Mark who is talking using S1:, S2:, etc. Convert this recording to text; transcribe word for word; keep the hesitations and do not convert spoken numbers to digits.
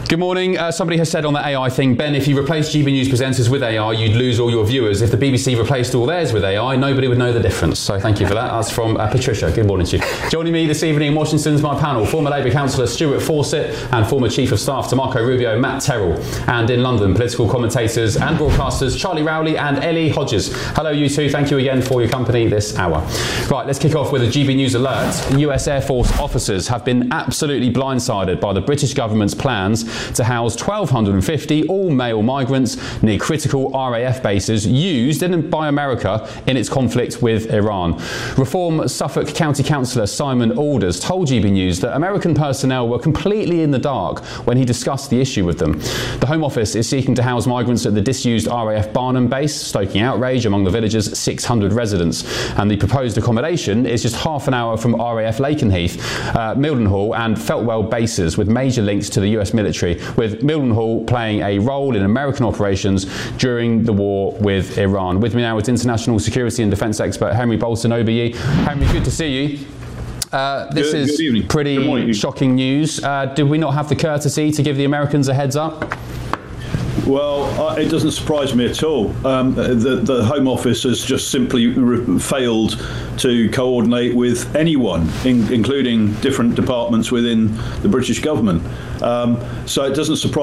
S1: Good morning. Uh, somebody has said on the A I thing, Ben, if you replace G B News presenters with A I, you'd lose all your viewers. If the B B C replaced all theirs with A I, nobody would know the difference. So thank you for that. That's from uh, Patricia. Good morning to you. Joining me this evening in Washington's my panel, former Labour councillor Stuart Fawcett and former Chief of Staff to Marco Rubio, Matt Terrell. And in London, political commentators and broadcasters Charlie Rowley and Ellie Hodges. Hello, you two. Thank you again for your company this hour. Right, let's kick off with a G B News alert. U S Air Force officers have been absolutely blindsided by the British government's plans to house twelve fifty all-male migrants near critical R A F bases used in, by America in its conflict with Iran. Reform Suffolk County Councillor Simon Alders told G B News that American personnel were completely in the dark when he discussed the issue with them. The Home Office is seeking to house migrants at the disused R A F Barnham base, stoking outrage among the village's six hundred residents. And the proposed accommodation is just half an hour from R A F Lakenheath, uh, Mildenhall and Feltwell bases, with major links to the U S military, with Mildenhall playing a role in American operations during the war with Iran. With me now is international security and defence expert Henry Bolton O B E. Henry, good to see you. Uh, this good, is good pretty shocking news. Uh, did we not have the courtesy to give the Americans a heads up?
S2: Well, uh, it doesn't surprise me at all. Um, the, the Home Office has just simply re- failed to coordinate with anyone, in, including different departments within the British government. Um, so it doesn't surprise